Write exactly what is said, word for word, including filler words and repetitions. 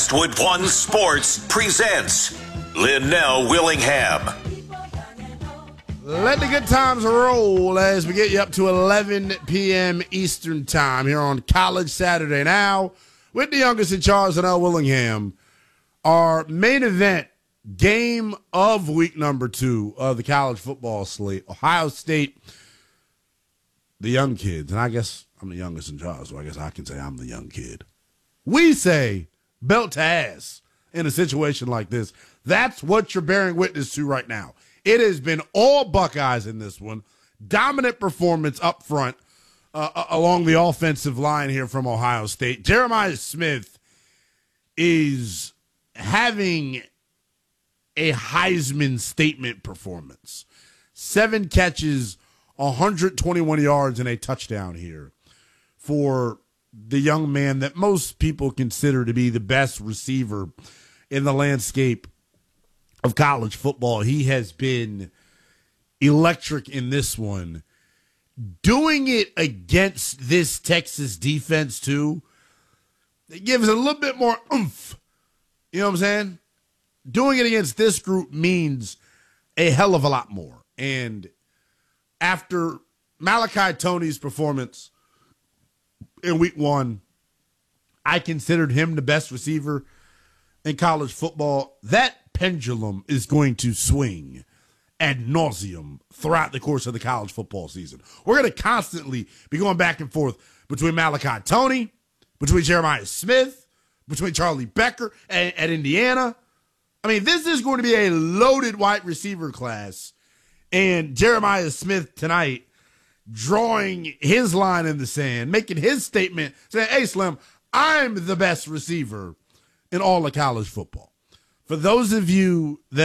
Westwood One Sports presents Linnell Willingham. Let the good times roll as we get you up to eleven p.m. Eastern time here on College Saturday Now with the youngest in charge, Linnell Willingham. Our main event, game of week number two of the college football slate, Ohio State, the young kids. And I guess I'm the youngest in charge, so I guess I can say I'm the young kid. We say belt to ass in a situation like this. That's what you're bearing witness to right now. It has been all Buckeyes in this one. Dominant performance up front uh, along the offensive line here from Ohio State. Jeremiah Smith is having a Heisman statement performance. Seven catches, one hundred twenty-one yards, and a touchdown here for the young man that most people consider to be the best receiver in the landscape of college football. He has been electric in this one. Doing it against this Texas defense, too, it gives it a little bit more oomph. You know what I'm saying? Doing it against this group means a hell of a lot more. And after Malachi Tony's performance in week one, I considered him the best receiver in college football. That pendulum is going to swing ad nauseum throughout the course of the college football season. We're going to constantly be going back and forth between Malachi Tony, between Jeremiah Smith, between Charlie Becker at, at Indiana. I mean, this is going to be a loaded wide receiver class. And Jeremiah Smith tonight drawing his line in the sand, making his statement, saying, hey, Slim, I'm the best receiver in all of college football. For those of you that